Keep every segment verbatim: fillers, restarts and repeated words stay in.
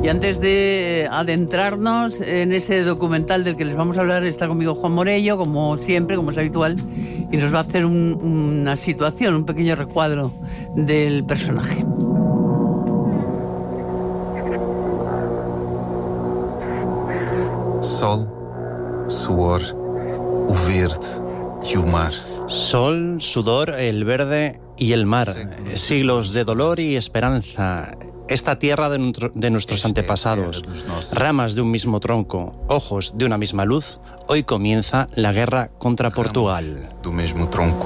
Y antes de adentrarnos en ese documental del que les vamos a hablar, está conmigo Juan Morello, como siempre, como es habitual, y nos va a hacer un, una situación, un pequeño recuadro del personaje. Sol, suor, o verde y o mar. Sol, sudor, el verde y el mar. Siglos de dolor y esperanza. Esta tierra de, nuestro, de nuestros antepasados, ramas de un mismo tronco, ojos de una misma luz, hoy comienza la guerra contra Portugal. Do mesmo tronco,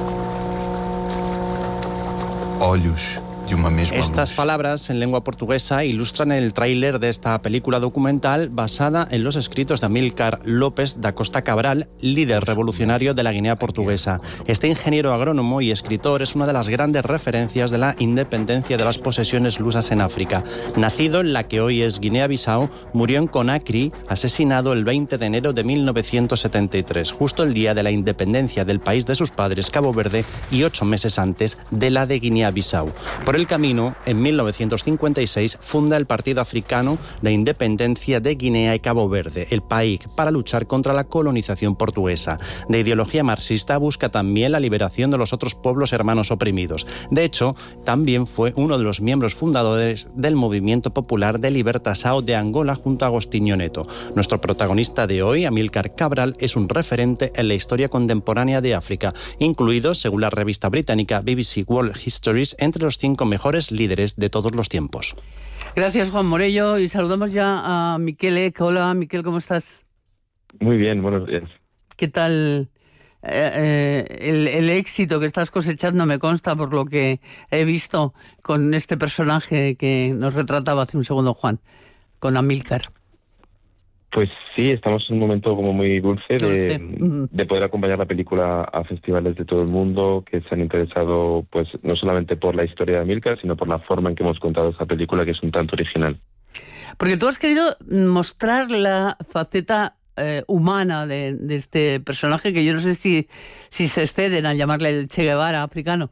olhos de uma mesma luz. Estas palabras en lengua portuguesa ilustran el tráiler de esta película documental basada en los escritos de Amílcar López da Costa Cabral, líder revolucionario de la Guinea portuguesa. Este ingeniero agrónomo y escritor es una de las grandes referencias de la independencia de las posesiones lusas en África. Nacido en la que hoy es Guinea-Bissau, murió en Conakry, asesinado el veinte de enero de mil novecientos setenta y tres, justo el día de la independencia del país de sus padres, Cabo Verde, y ocho meses antes de la de Guinea-Bissau. Por el camino, en mil novecientos cincuenta y seis, funda el Partido Africano de Independencia de Guinea y Cabo Verde, el P A I C, para luchar contra la colonización portuguesa. De ideología marxista, busca también la liberación de los otros pueblos hermanos oprimidos. De hecho, también fue uno de los miembros fundadores del Movimiento Popular de Libertação de Angola junto a Agostinho Neto. Nuestro protagonista de hoy, Amílcar Cabral, es un referente en la historia contemporánea de África, incluido, según la revista británica B B C World Histories, entre los cinco mejores líderes de todos los tiempos. Gracias, Juan Morello, y saludamos ya a Miquel Eck. Hola, Miquel, ¿cómo estás? Muy bien, buenos días. ¿Qué tal eh, eh, el, el éxito que estás cosechando? Me consta por lo que he visto con este personaje que nos retrataba hace un segundo Juan, con Amílcar. Pues sí, estamos en un momento como muy dulce de, dulce. de poder acompañar la película a festivales de todo el mundo que se han interesado, pues no solamente por la historia de Amílcar, sino por la forma en que hemos contado esta película, que es un tanto original. Porque tú has querido mostrar la faceta eh, humana de, de este personaje, que yo no sé si, si se exceden al llamarle el Che Guevara africano.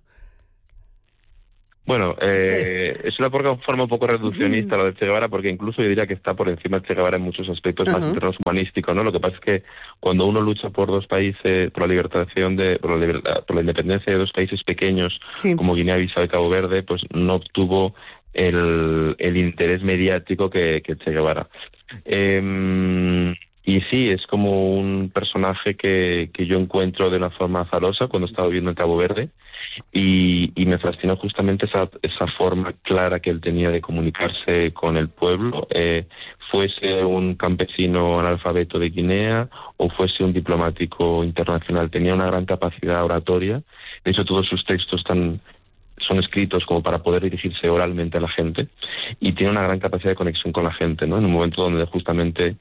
Bueno, eh, es una forma un poco reduccionista lo de Che Guevara, porque incluso yo diría que está por encima de Che Guevara en muchos aspectos uh-huh. más internos humanísticos, ¿no? Lo que pasa es que cuando uno lucha por dos países, por la libertación de, por la, libertad, por la independencia de dos países pequeños, sí. como Guinea-Bissau y Cabo Verde, pues no obtuvo el, el interés mediático que, que Che Guevara. Eh, Y sí, es como un personaje que, que yo encuentro de una forma azarosa cuando estaba viviendo en Cabo Verde y, y me fascinó justamente esa, esa forma clara que él tenía de comunicarse con el pueblo, eh, fuese un campesino analfabeto de Guinea o fuese un diplomático internacional. Tenía una gran capacidad oratoria. De hecho, todos sus textos están... son escritos como para poder dirigirse oralmente a la gente y tiene una gran capacidad de conexión con la gente, ¿no? En un momento donde justamente,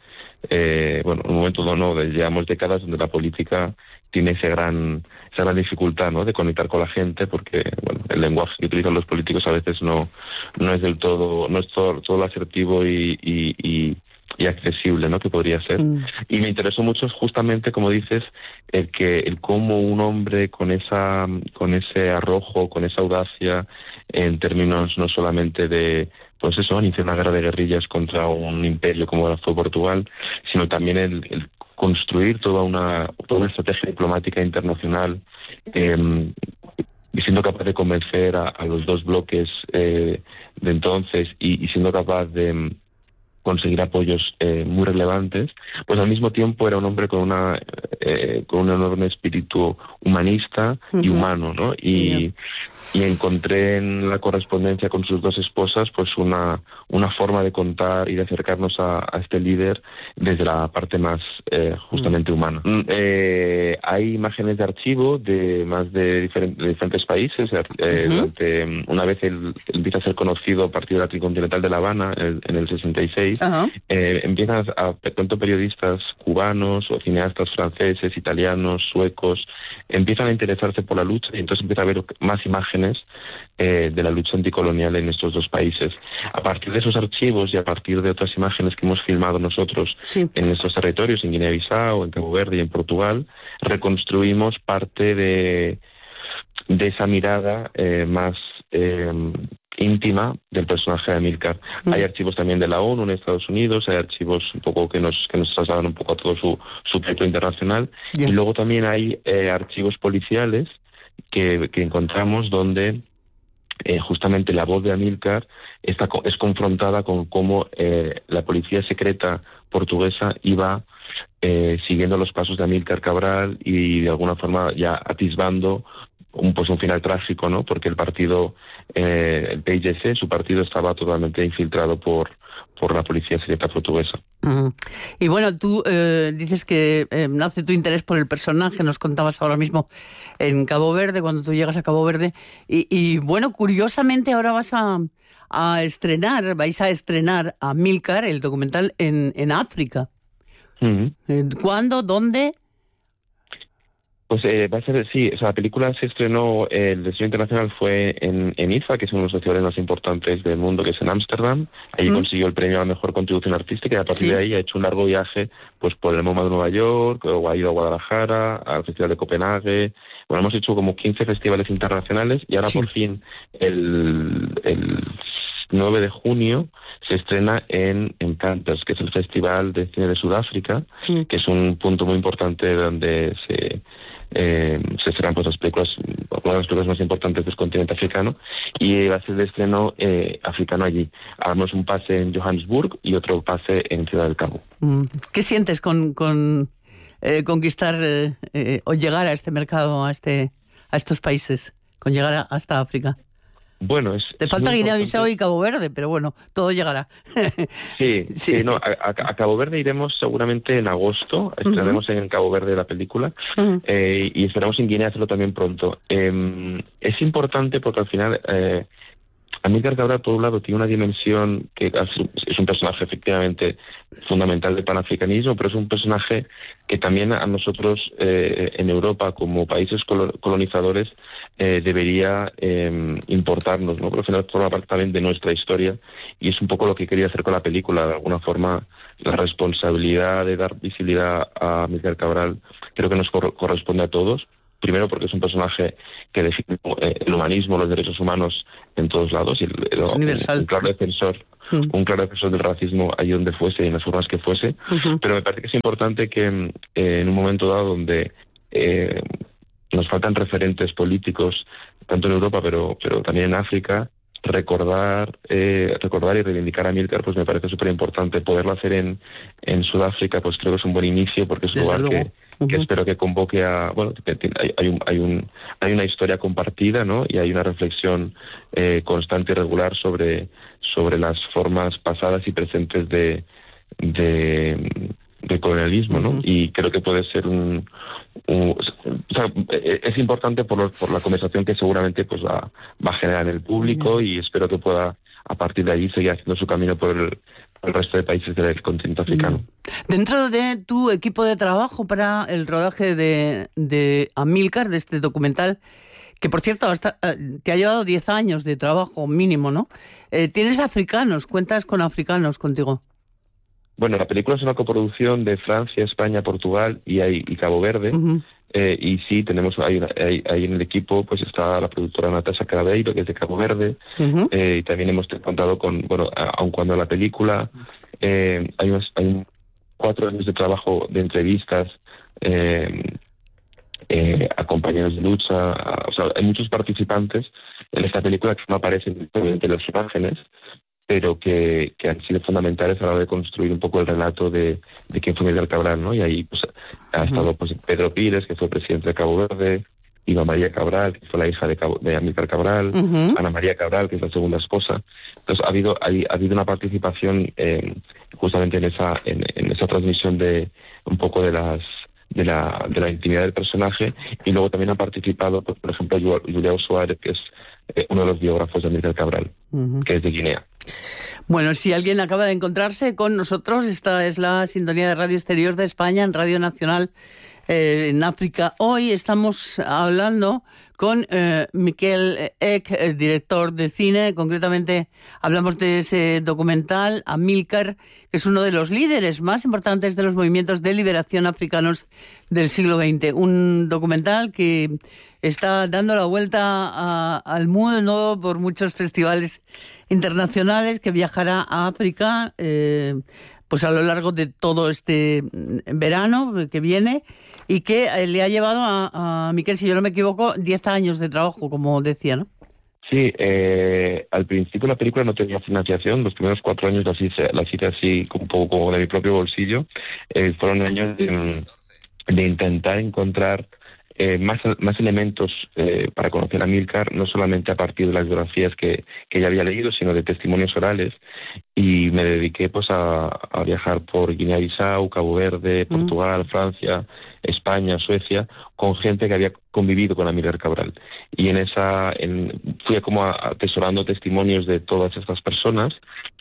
eh, bueno, en un momento donde no, llevamos décadas donde la política tiene ese gran, esa gran dificultad, ¿no? De conectar con la gente, porque, bueno, el lenguaje que utilizan los políticos a veces no, no es del todo, no es todo, todo lo asertivo y, y, y y accesible, ¿no? Que podría ser. Mm. Y me interesó mucho justamente, como dices, el que el cómo un hombre con esa con ese arrojo, con esa audacia, en términos no solamente de, pues eso, iniciar una guerra de guerrillas contra un imperio como fue Portugal, sino también el, el construir toda una toda una estrategia diplomática internacional, eh, y siendo capaz de convencer a, a los dos bloques eh, de entonces y, y siendo capaz de conseguir apoyos eh, muy relevantes, pues al mismo tiempo era un hombre con una eh, con un enorme espíritu humanista y uh-huh. humano, ¿no? Y, y encontré en la correspondencia con sus dos esposas pues una una forma de contar y de acercarnos a, a este líder desde la parte más eh, justamente uh-huh. humana. Eh, hay imágenes de archivo de más de, diferent, de diferentes países. Eh, uh-huh. durante, una vez él, él empieza a ser conocido a partir de la Tricontinental de La Habana el, en el sesenta y seis. Uh-huh. Eh, empiezan a, tanto periodistas cubanos o cineastas franceses, italianos, suecos, empiezan a interesarse por la lucha y entonces empieza a haber más imágenes eh, de la lucha anticolonial en estos dos países. A partir de esos archivos y a partir de otras imágenes que hemos filmado nosotros sí. en estos territorios, en Guinea-Bissau, en Cabo Verde y en Portugal, reconstruimos parte de, de esa mirada eh, más... Eh, íntima del personaje de Amílcar. Mm. Hay archivos también de la ONU en Estados Unidos, hay archivos un poco que nos que nos trasladan un poco a todo su, su proyecto internacional. Yeah. Y luego también hay eh, archivos policiales que, que encontramos donde eh, justamente la voz de Amílcar está, es confrontada con cómo eh, la policía secreta portuguesa iba eh, siguiendo los pasos de Amílcar Cabral y de alguna forma ya atisbando un, pues un final trágico, ¿no? Porque el partido, eh, el P I C, su partido estaba totalmente infiltrado por, por la policía secreta portuguesa. Uh-huh. Y bueno, tú eh, dices que eh, nace tu interés por el personaje, nos contabas ahora mismo en Cabo Verde, cuando tú llegas a Cabo Verde, y, y bueno, curiosamente ahora vas a, a estrenar, vais a estrenar a Amílcar, el documental, en, en África. Uh-huh. ¿Cuándo? ¿Dónde? Pues eh, va a ser, sí, o sea, la película se estrenó, eh, el destino internacional fue en, en I F A, que es uno de los festivales más importantes del mundo, que es en Ámsterdam. Allí mm. consiguió el premio a la mejor contribución artística y a partir ¿Sí? de ahí ha hecho un largo viaje pues por el MoMA de Nueva York, o ha ido a Guadalajara, al Festival de Copenhague. Bueno, hemos hecho como quince festivales internacionales y ahora sí. por fin el, el nueve de junio se estrena en, en Canterbury, que es el Festival de Cine de Sudáfrica, mm. que es un punto muy importante donde se... Eh, se serán pues las películas, una de las películas más importantes del continente africano, y va a ser el estreno eh, africano allí. Haremos un pase en Johannesburg y otro pase en Ciudad del Cabo. ¿Qué sientes con, con eh, conquistar eh, eh, o llegar a este mercado, a este a estos países, con llegar a, hasta África? Bueno, es... Te es falta Guinea-Bissau y Cabo Verde, pero bueno, todo llegará. Sí, sí, sí no, a, a Cabo Verde iremos seguramente en agosto, estrenaremos uh-huh. en Cabo Verde la película, uh-huh. eh, y esperamos en Guinea hacerlo también pronto. Eh, es importante porque al final... Eh, Amílcar Cabral, por un lado, tiene una dimensión que es un personaje efectivamente fundamental del panafricanismo, pero es un personaje que también a nosotros eh, en Europa, como países colonizadores, eh, debería eh, importarnos, ¿no? Porque al final forma parte también de nuestra historia y es un poco lo que quería hacer con la película. De alguna forma, la responsabilidad de dar visibilidad a Amílcar Cabral creo que nos cor- corresponde a todos. Primero porque es un personaje que define el humanismo, los derechos humanos en todos lados, y el, el, universal. Un, un claro defensor, uh-huh. un claro defensor del racismo allí donde fuese y en las formas que fuese. Uh-huh. Pero me parece que es importante que eh, en un momento dado donde eh, nos faltan referentes políticos, tanto en Europa pero, pero también en África, recordar eh, recordar y reivindicar a Amílcar, pues me parece súper importante. Poderlo hacer en, en Sudáfrica, pues creo que es un buen inicio, porque es un Desde lugar que, uh-huh. que espero que convoque a... Bueno, hay, hay, un, hay, un, hay una historia compartida, ¿no? Y hay una reflexión eh, constante y regular sobre, sobre las formas pasadas y presentes de... de del colonialismo, ¿no? Uh-huh. Y creo que puede ser un, un o sea, es importante por, lo, por la conversación que seguramente pues va, va a generar en el público, uh-huh. y espero que pueda a partir de allí seguir haciendo su camino por el, por el resto de países del continente africano. Uh-huh. Dentro de tu equipo de trabajo para el rodaje de, de Amílcar, de este documental, que por cierto hasta, te ha llevado diez años de trabajo mínimo, ¿no? Eh, ¿Tienes africanos? ¿Cuentas con africanos contigo? Bueno, la película es una coproducción de Francia, España, Portugal y, hay, y Cabo Verde. Uh-huh. Eh, y sí, tenemos ahí, ahí, ahí en el equipo pues está la productora Natasha Craveiro, que es de Cabo Verde. Uh-huh. Eh, y también hemos contado con, bueno, aun cuando la película eh, hay, unos, hay cuatro años de trabajo de entrevistas eh, eh, a compañeros de lucha. A, o sea, hay muchos participantes en esta película que no aparecen en las imágenes, pero que, que han sido fundamentales a la hora de construir un poco el relato de, de quién fue Amílcar Cabral, ¿no? Y ahí pues ha uh-huh. estado pues Pedro Pires, que fue presidente de Cabo Verde, Iva María Cabral, que fue la hija de, Cabo, de Amílcar Cabral, uh-huh. Ana María Cabral, que es la segunda esposa. Entonces ha habido ha, ha habido una participación eh, justamente en esa en, en esa transmisión de un poco de las de la de la intimidad del personaje, y luego también ha participado pues, por ejemplo Juliao Suárez, que es eh, uno de los biógrafos de Amílcar Cabral, uh-huh. que es de Guinea. Bueno, si alguien acaba de encontrarse con nosotros, esta es la sintonía de Radio Exterior de España en Radio Nacional eh, en África. Hoy estamos hablando con eh, Miquel Eck, el director de cine. Concretamente hablamos de ese documental, Amílcar, que es uno de los líderes más importantes de los movimientos de liberación africanos del siglo veinte. Un documental que está dando la vuelta a, al mundo por muchos festivales internacionales, que viajará a África eh, pues a lo largo de todo este verano que viene, y que eh, le ha llevado a, a Miquel, si yo no me equivoco, diez años de trabajo, como decía, ¿no? Sí, eh, al principio la película no tenía financiación. Los primeros cuatro años las hice, las hice así un poco como de mi propio bolsillo. Eh, fueron años de, de intentar encontrar Eh, más, más elementos eh, para conocer a Amílcar, no solamente a partir de las biografías que, que ya había leído, sino de testimonios orales, y me dediqué pues a, a viajar por Guinea-Bissau, Cabo Verde, Portugal, mm. Francia, España, Suecia, con gente que había convivido con Amílcar Cabral. Y en esa en, fui como atesorando testimonios de todas estas personas,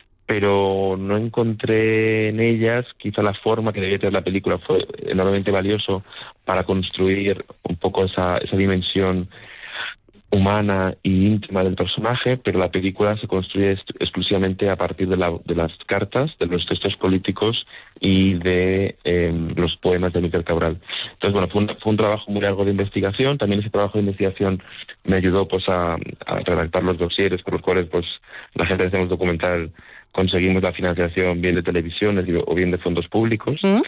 pero no encontré en ellas, quizá la forma que debía tener la película fue enormemente valioso para construir un poco esa, esa dimensión humana y íntima del personaje, pero la película se construye est- exclusivamente a partir de, la, de las cartas, de los textos políticos y de eh, los poemas de Amílcar Cabral. Entonces, bueno, fue un, fue un trabajo muy largo de investigación. También ese trabajo de investigación me ayudó pues a, a redactar los dosieres por los cuales pues la gente que hacemos documental conseguimos la financiación bien de televisiones o bien de fondos públicos. ¿Mm?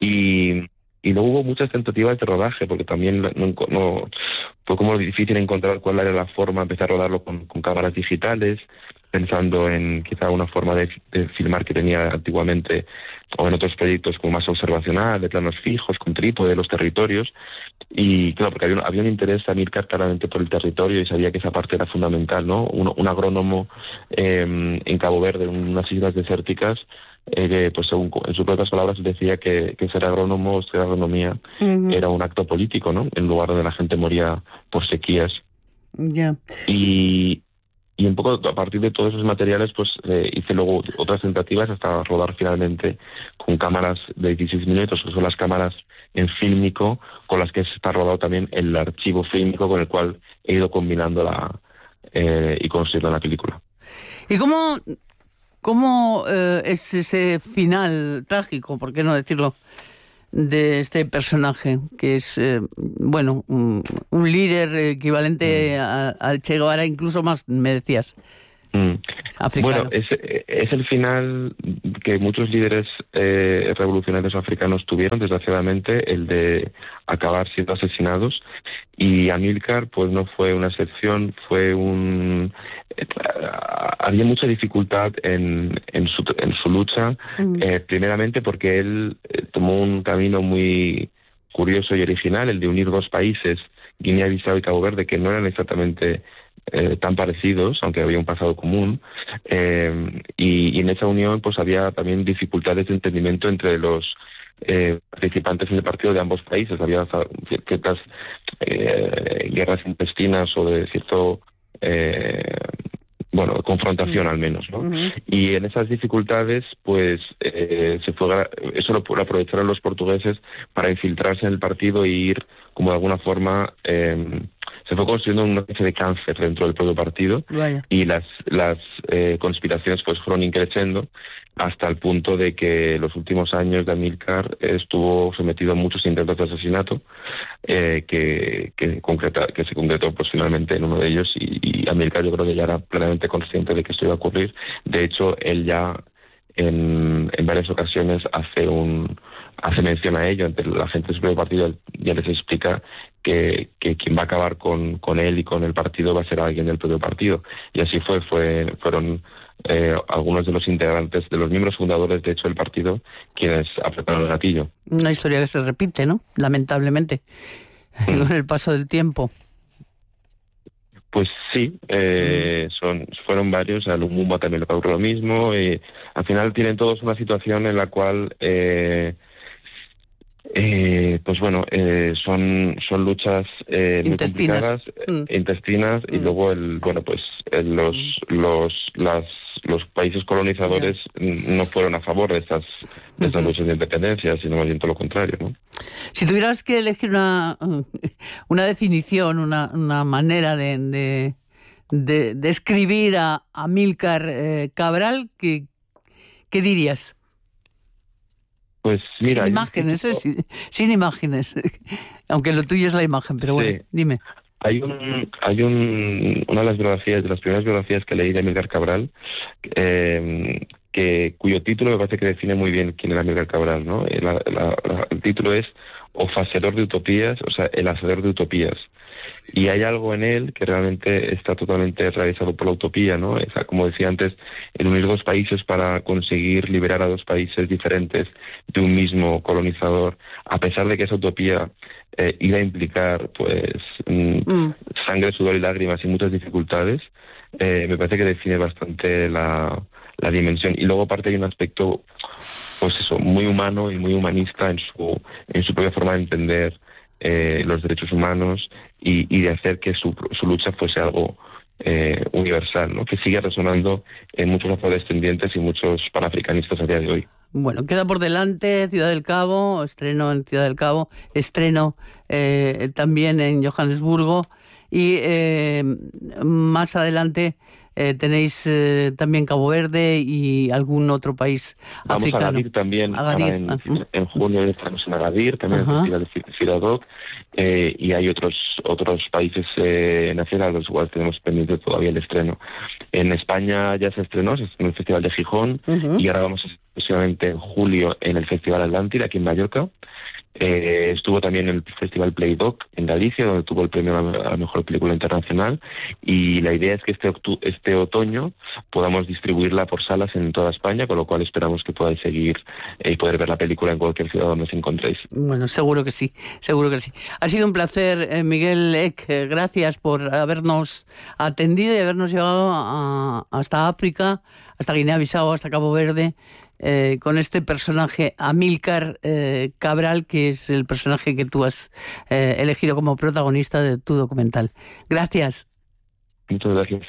y Y luego hubo muchas tentativas de rodaje, porque también no, no fue como difícil encontrar cuál era la forma. Empecé a rodarlo con, con cámaras digitales, pensando en quizá una forma de, de filmar que tenía antiguamente, o en otros proyectos como más observacional, de planos fijos, con trípode de los territorios. Y claro, porque había un, había un interés a Amílcar claramente por el territorio, y sabía que esa parte era fundamental, ¿no? Un, un agrónomo eh, en Cabo Verde, en unas islas desérticas, Eh, que, pues según en sus propias palabras decía que, que ser agrónomo, ser agronomía, uh-huh. era un acto político, ¿no? En lugar donde la gente moría por sequías. Yeah. Y, y un poco a partir de todos esos materiales, pues eh, hice luego otras tentativas hasta rodar finalmente con cámaras de dieciséis minutos, que son las cámaras en fílmico, con las que está rodado también el archivo fílmico, con el cual he ido combinando la eh, y construyendo la película. ¿Y cómo ¿Cómo eh, es ese final trágico, por qué no decirlo, de este personaje, que es, eh, bueno, un, un líder equivalente mm. a, al Che Guevara, incluso más, me decías? Mm. Bueno, es, es el final que muchos líderes eh, revolucionarios africanos tuvieron, desgraciadamente, el de acabar siendo asesinados, y Amílcar pues no fue una excepción. Fue un eh, había mucha dificultad en, en, su, en su lucha, mm. eh, primeramente porque él eh, tomó un camino muy curioso y original, el de unir dos países, Guinea-Bissau y Cabo Verde, que no eran exactamente Eh, tan parecidos, aunque había un pasado común, eh, y, y en esa unión pues había también dificultades de entendimiento entre los eh, participantes en el partido de ambos países. Había ciertas eh, guerras intestinas o de cierto eh, bueno, confrontación al menos, ¿no? Uh-huh. Y en esas dificultades, pues, eh, se fue, eso lo, lo aprovecharon los portugueses para infiltrarse en el partido e ir, como de alguna forma, eh, se fue construyendo una especie de cáncer dentro del propio partido. Vaya. Y las las eh, conspiraciones pues fueron increciendo hasta el punto de que los últimos años de Amílcar estuvo sometido a muchos intentos de asesinato, eh, que que, concreta, que se concretó pues finalmente en uno de ellos, y, y Amílcar yo creo que ya era plenamente consciente de que esto iba a ocurrir. De hecho, él ya en, en varias ocasiones hace un hace mención a ello ante la gente del propio partido. Ya les explica que, que quien va a acabar con, con él y con el partido va a ser alguien del propio partido. Y así fue, fue fueron eh, algunos de los integrantes, de los miembros fundadores, de hecho, del partido, quienes apretaron el gatillo. Una historia que se repite, ¿no? Lamentablemente, mm. con el paso del tiempo. Pues sí, eh, mm. son fueron varios. A Lumumba también le pasó lo mismo. Y al final tienen todos una situación en la cual eh, Eh, pues bueno, eh, son son luchas eh, muy complicadas, mm. intestinas, mm. y luego el bueno pues el, los mm. los las los países colonizadores yeah. no fueron a favor de estas, de estas uh-huh. luchas de independencia, sino más bien todo lo contrario, ¿no? Si tuvieras que elegir una, una definición, una, una manera de, de, de, de escribir a Amílcar eh, Cabral, ¿qué, ¿qué dirías? Pues mira... Sin imágenes, ¿eh? sin, sin imágenes. Aunque lo tuyo es la imagen, pero bueno, sí. dime. Hay un, hay un, una de las biografías, de las primeras biografías que leí de Amílcar Cabral, eh, que, cuyo título me parece que define muy bien quién era Amílcar Cabral, ¿no? La, la, la, el título es O Facedor de Utopías, o sea, el hacedor de utopías. Y hay algo en él que realmente está totalmente realizado por la utopía, ¿no? O sea, como decía antes, el unir dos países para conseguir liberar a dos países diferentes de un mismo colonizador, a pesar de que esa utopía eh, iba a implicar, pues, mm. sangre, sudor y lágrimas y muchas dificultades, eh, me parece que define bastante la, la dimensión. Y luego aparte hay un aspecto, pues eso, muy humano y muy humanista en su, en su propia forma de entender Eh, los derechos humanos y, y de hacer que su, su lucha fuese algo eh, universal, ¿no? Que sigue resonando en muchos afrodescendientes y muchos panafricanistas a día de hoy. Bueno, queda por delante Ciudad del Cabo, estreno en Ciudad del Cabo, estreno eh, también en Johannesburgo y eh, más adelante eh, tenéis eh, también Cabo Verde y algún otro país Vamos africano. Vamos a Agadir también, Agadir. En, en junio estamos en Agadir, también en el Festival de Firadoc, eh, y hay otros otros países eh, nacionales, los cuales tenemos pendiente todavía el estreno. En España ya se estrenó, se estrenó el Festival de Gijón, uh-huh. y ahora vamos próximamente en julio en el Festival Atlántida, aquí en Mallorca. Eh, estuvo también en el Festival Playdoc en Galicia, donde tuvo el premio a la mejor película internacional, y la idea es que este, octu- este otoño podamos distribuirla por salas en toda España, con lo cual esperamos que podáis seguir y eh, poder ver la película en cualquier ciudad donde os encontréis. Bueno, seguro que sí, seguro que sí. Ha sido un placer, eh, Miguel Eck, eh, gracias por habernos atendido y habernos llevado a, hasta África, hasta Guinea-Bissau, hasta Cabo Verde, Eh, con este personaje Amílcar eh, Cabral, que es el personaje que tú has eh, elegido como protagonista de tu documental. Gracias. Muchas gracias.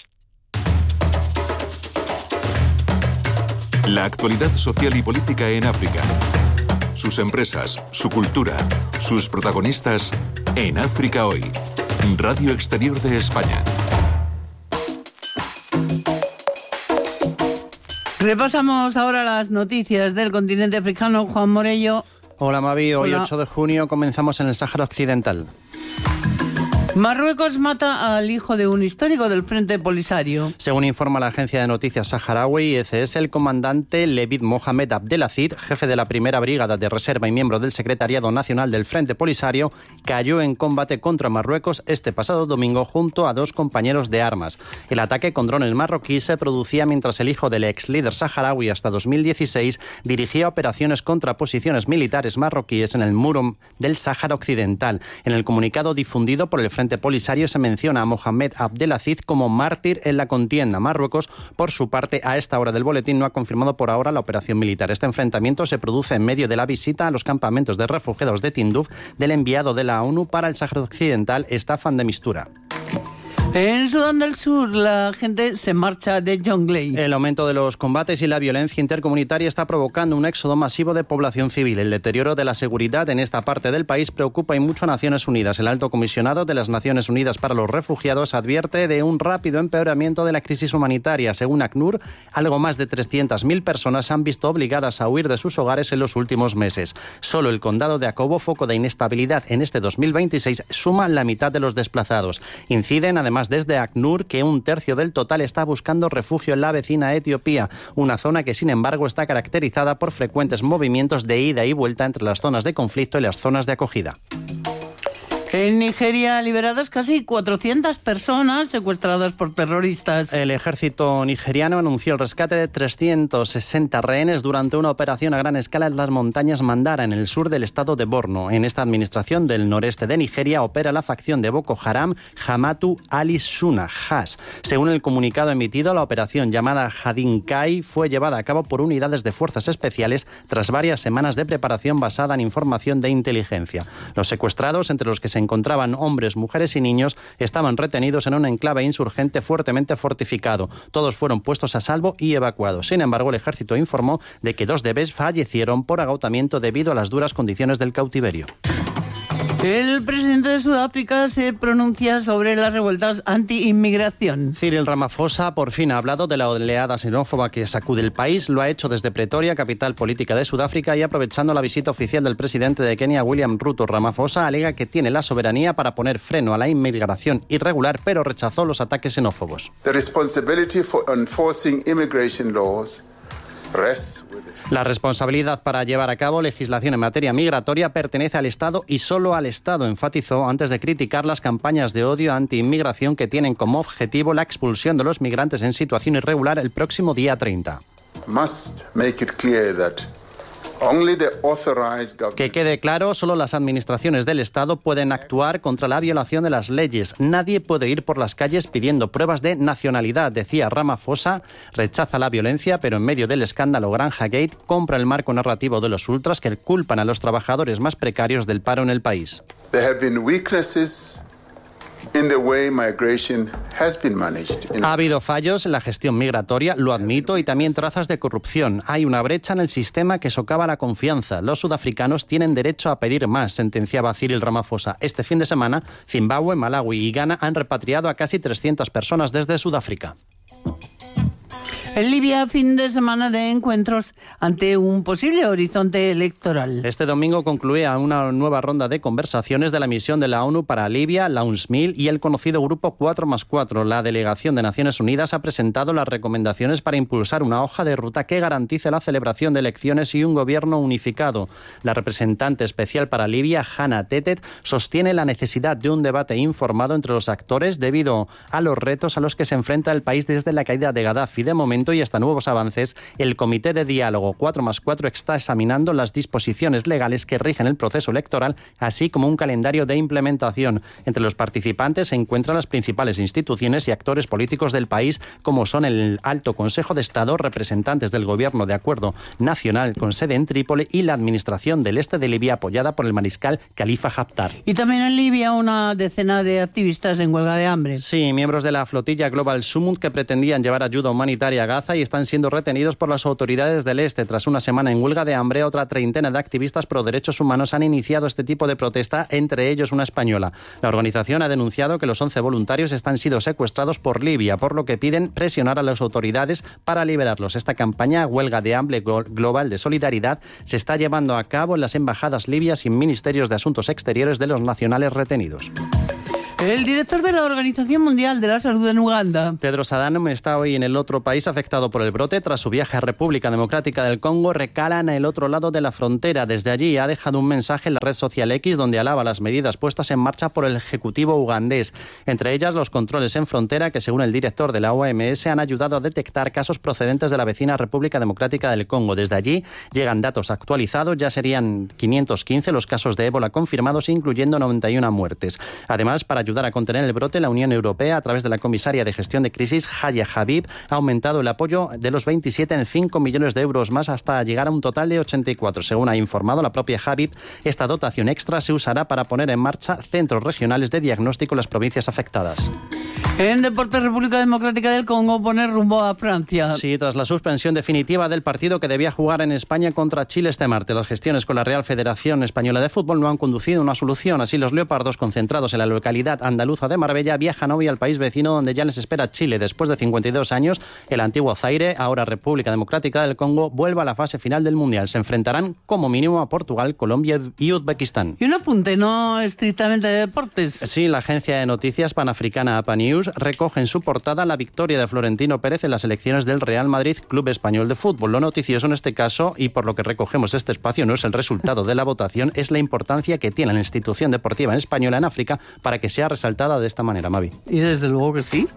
La actualidad social y política en África. Sus empresas, su cultura, sus protagonistas en África Hoy. Radio Exterior de España. Repasamos ahora las noticias del continente africano. Juan Morello. Hola Mavi, hoy Hola. ocho de junio comenzamos en el Sáhara Occidental. Marruecos mata al hijo de un histórico del Frente Polisario. Según informa la agencia de noticias saharaui E C S, el comandante Levit Mohamed Abdelazid, jefe de la primera brigada de reserva y miembro del Secretariado Nacional del Frente Polisario, cayó en combate contra Marruecos este pasado domingo junto a dos compañeros de armas. El ataque con drones marroquí se producía mientras el hijo del ex líder saharaui hasta dos mil dieciséis dirigía operaciones contra posiciones militares marroquíes en el muro del Sáhara Occidental. En el comunicado difundido por el Frente Polisario se menciona a Mohamed Abdelazid como mártir en la contienda. Marruecos, por su parte, a esta hora del boletín no ha confirmado por ahora la operación militar. Este enfrentamiento se produce en medio de la visita a los campamentos de refugiados de Tinduf del enviado de la ONU para el Sáhara Occidental, Staffan de Mistura. En Sudán del Sur, la gente se marcha de Jonglei. El aumento de los combates y la violencia intercomunitaria está provocando un éxodo masivo de población civil. El deterioro de la seguridad en esta parte del país preocupa y mucho a Naciones Unidas. El alto comisionado de las Naciones Unidas para los Refugiados advierte de un rápido empeoramiento de la crisis humanitaria. Según ACNUR, algo más de trescientas mil personas se han visto obligadas a huir de sus hogares en los últimos meses. Solo el condado de Akobo, foco de inestabilidad en este dos mil veintiséis, suma la mitad de los desplazados. Inciden además desde ACNUR que un tercio del total está buscando refugio en la vecina Etiopía, una zona que sin embargo está caracterizada por frecuentes movimientos de ida y vuelta entre las zonas de conflicto y las zonas de acogida. En Nigeria, liberadas casi cuatrocientas personas secuestradas por terroristas. El ejército nigeriano anunció el rescate de trescientos sesenta rehenes durante una operación a gran escala en las montañas Mandara, en el sur del estado de Borno. En esta administración del noreste de Nigeria opera la facción de Boko Haram, Hamatu Ali-Suna, Has. Según el comunicado emitido, la operación llamada Hadinkai fue llevada a cabo por unidades de fuerzas especiales tras varias semanas de preparación basada en información de inteligencia. Los secuestrados, entre los que se encontraban hombres, mujeres y niños estaban retenidos en un enclave insurgente fuertemente fortificado. Todos fueron puestos a salvo y evacuados. Sin embargo, el ejército informó de que dos bebés fallecieron por agotamiento debido a las duras condiciones del cautiverio. El presidente de Sudáfrica se pronuncia sobre las revueltas anti-inmigración. Cyril Ramaphosa por fin ha hablado de la oleada xenófoba que sacude el país. Lo ha hecho desde Pretoria, capital política de Sudáfrica, y aprovechando la visita oficial del presidente de Kenia, William Ruto. Ramaphosa alega que tiene la soberanía para poner freno a la inmigración irregular, pero rechazó los ataques xenófobos. The responsibility for enforcing immigration laws. La responsabilidad para llevar a cabo legislación en materia migratoria pertenece al Estado y solo al Estado, enfatizó antes de criticar las campañas de odio anti-inmigración que tienen como objetivo la expulsión de los migrantes en situación irregular el próximo día treinta. Must make it clear that only the authorized government... Que quede claro, solo las administraciones del Estado pueden actuar contra la violación de las leyes. Nadie puede ir por las calles pidiendo pruebas de nacionalidad, decía Ramaphosa. Rechaza la violencia, pero en medio del escándalo Granja Gate compra el marco narrativo de los ultras que culpan a los trabajadores más precarios del paro en el país. There have been weaknesses in the way migration has been managed. Ha habido fallos en la gestión migratoria, lo admito, y también trazas de corrupción. Hay una brecha en el sistema que socava la confianza. Los sudafricanos tienen derecho a pedir más, sentenciaba Cyril Ramaphosa. Este fin de semana, Zimbabue, Malawi y Ghana han repatriado a casi trescientas personas desde Sudáfrica. En Libia, fin de semana de encuentros ante un posible horizonte electoral. Este domingo concluía una nueva ronda de conversaciones de la misión de la ONU para Libia, la UNSMIL, y el conocido Grupo cuatro más cuatro. La delegación de Naciones Unidas ha presentado las recomendaciones para impulsar una hoja de ruta que garantice la celebración de elecciones y un gobierno unificado. La representante especial para Libia, Hannah Tetet, sostiene la necesidad de un debate informado entre los actores debido a los retos a los que se enfrenta el país desde la caída de Gaddafi. De momento, y hasta nuevos avances, el Comité de Diálogo cuatro más cuatro está examinando las disposiciones legales que rigen el proceso electoral, así como un calendario de implementación. Entre los participantes se encuentran las principales instituciones y actores políticos del país, como son el Alto Consejo de Estado, representantes del Gobierno de Acuerdo Nacional con sede en Trípoli y la Administración del Este de Libia, apoyada por el mariscal Khalifa Haftar. Y también en Libia una decena de activistas en huelga de hambre. Sí, miembros de la flotilla Global Summit que pretendían llevar ayuda humanitaria a Gaza y están siendo retenidos por las autoridades del Este. Tras una semana en huelga de hambre, otra treintena de activistas pro derechos humanos han iniciado este tipo de protesta, entre ellos una española. La organización ha denunciado que los once voluntarios están siendo secuestrados por Libia, por lo que piden presionar a las autoridades para liberarlos. Esta campaña, Huelga de Hambre Global de Solidaridad, se está llevando a cabo en las embajadas libias y ministerios de Asuntos Exteriores de los nacionales retenidos. El director de la Organización Mundial de la Salud en Uganda, Tedros Adhanom, está hoy en el otro país afectado por el brote. Tras su viaje a República Democrática del Congo, recala en el otro lado de la frontera. Desde allí ha dejado un mensaje en la red social X donde alaba las medidas puestas en marcha por el Ejecutivo ugandés. Entre ellas, los controles en frontera que, según el director de la O M S, han ayudado a detectar casos procedentes de la vecina República Democrática del Congo. Desde allí llegan datos actualizados. Ya serían quinientos quince los casos de ébola confirmados, incluyendo noventa y una muertes. Además, para ayudar a contener el brote, la Unión Europea, a través de la comisaria de gestión de crisis, Haya Habib, ha aumentado el apoyo de los veintisiete en cinco millones de euros más hasta llegar a un total de ochenta y cuatro. Según ha informado la propia Habib, esta dotación extra se usará para poner en marcha centros regionales de diagnóstico en las provincias afectadas. En Deportes, República Democrática del Congo pone rumbo a Francia. Sí, tras la suspensión definitiva del partido que debía jugar en España contra Chile este martes, las gestiones con la Real Federación Española de Fútbol no han conducido a una solución. Así, los leopardos, concentrados en la localidad andaluza de Marbella, viajan hoy al país vecino donde ya les espera Chile. Después de cincuenta y dos años, el antiguo Zaire, ahora República Democrática del Congo, vuelve a la fase final del Mundial. Se enfrentarán como mínimo a Portugal, Colombia y Uzbekistán. Y un apunte, no estrictamente de deportes. Sí, la agencia de noticias panafricana A P A News recoge en su portada la victoria de Florentino Pérez en las elecciones del Real Madrid Club Español de Fútbol. Lo noticioso en este caso, y por lo que recogemos este espacio, no es el resultado de la votación, es la importancia que tiene la institución deportiva española en África para que sea resaltada de esta manera, Mavi. Y desde luego que sí.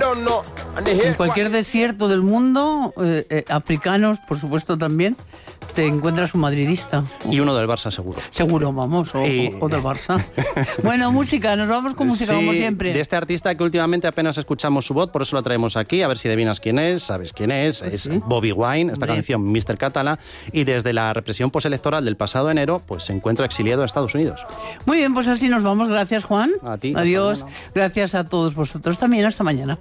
En cualquier desierto del mundo, eh, eh, africanos, por supuesto, también, te encuentras un madridista. Y uno del Barça, seguro. Seguro, vamos, o, Y... o del Barça. Bueno, música, nos vamos con música, sí, como siempre. De este artista que últimamente apenas escuchamos su voz, por eso lo traemos aquí, a ver si adivinas quién es, sabes quién es, Pues es sí. Bobby Wine, esta Hombre. canción míster Català, y desde la represión postelectoral del pasado enero, pues se encuentra exiliado a Estados Unidos. Muy bien, pues así nos vamos. Gracias, Juan. A ti, hasta Adiós. mañana. Gracias a todos vosotros también. Hasta mañana.